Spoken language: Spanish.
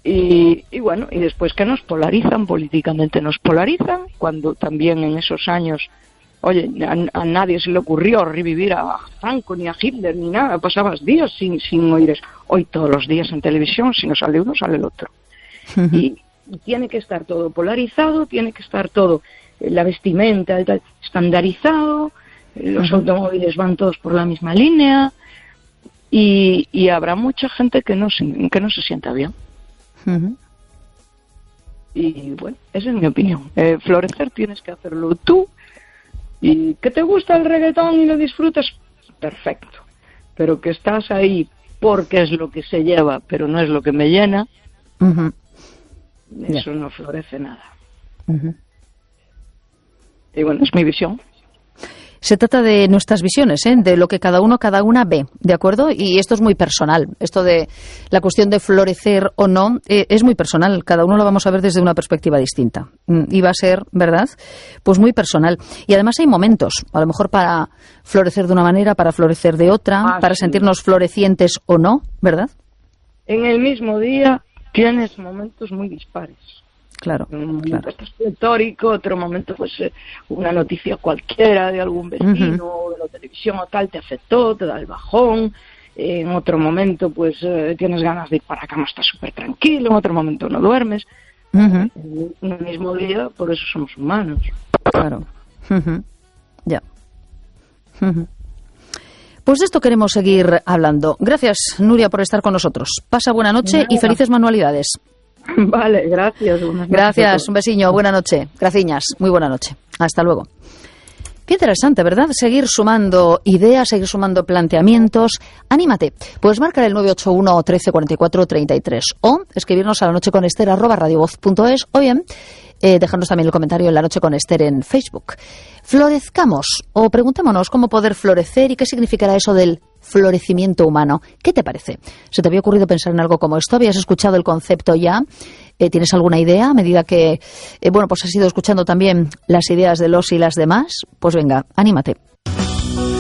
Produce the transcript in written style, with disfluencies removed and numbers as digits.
Y bueno, y después que nos polarizan, políticamente nos polarizan, cuando también en esos años, oye, a nadie se le ocurrió revivir a Franco, ni a Hitler, ni nada, pasabas días sin oír eso. Hoy todos los días en televisión, si no sale uno, sale el otro. Y tiene que estar todo polarizado, tiene que estar todo, la vestimenta y tal, estandarizado, los automóviles van todos por la misma línea, y habrá mucha gente que no se sienta bien. Y bueno, esa es mi opinión. Florecer tienes que hacerlo tú, y que te gusta el reggaetón y lo disfrutas, perfecto, pero que estás ahí porque es lo que se lleva pero no es lo que me llena, eso no florece nada. Y bueno, es mi visión. Se trata de nuestras visiones, de lo que cada una ve, ¿de acuerdo? Y esto es muy personal. Esto de la cuestión de florecer o no es muy personal. Cada uno lo vamos a ver desde una perspectiva distinta. Y va a ser, ¿verdad?, pues muy personal. Y además hay momentos, a lo mejor para florecer de una manera, para florecer de otra, para sentirnos florecientes o no, ¿verdad? En el mismo día tienes momentos muy dispares. Claro, un momento estás pletórico, otro momento pues una noticia cualquiera de algún vecino o de la televisión o tal te afectó, te da el bajón. En otro momento pues tienes ganas de ir para cama, estás súper tranquilo, en otro momento no duermes. En el mismo día, por eso somos humanos. Claro. Ya. Pues de esto queremos seguir hablando. Gracias, Nuria, por estar con nosotros. Pasa buena noche y felices manualidades. Vale, gracias. Gracias, un besiño, buena noche. Graciñas, muy buena noche. Hasta luego. Qué interesante, ¿verdad? Seguir sumando ideas, seguir sumando planteamientos. Anímate. Puedes marcar el 981 13 44 33 o escribirnos a lanocheconester@radiovoz.es o bien dejarnos también el comentario en La Noche con Ester en Facebook. Florezcamos o preguntémonos cómo poder florecer y qué significará eso del florecimiento humano. ¿Qué te parece? ¿Se te había ocurrido pensar en algo como esto? ¿Habías escuchado el concepto ya? ¿Tienes alguna idea a medida que, pues has ido escuchando también las ideas de los y las demás? Pues venga, anímate.